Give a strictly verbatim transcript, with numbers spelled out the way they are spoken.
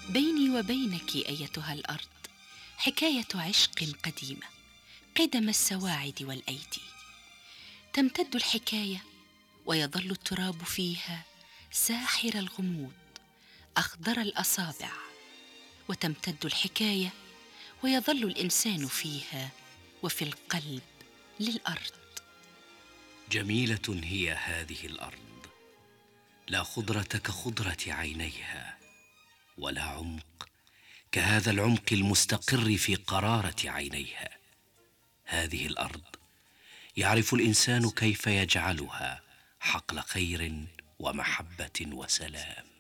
بيني وبينك أيتها الأرض حكاية عشق قديمة قدم السواعد والأيدي. تمتد الحكاية ويظل التراب فيها ساحر الغموض أخضر الأصابع، وتمتد الحكاية ويظل الإنسان فيها وفي القلب للأرض. جميلة هي هذه الأرض، لا خضرة كخضرة عينيها، ولا عمق كهذا العمق المستقر في قرارة عينيها. هذه الأرض يعرف الإنسان كيف يجعلها حقل خير ومحبة وسلام.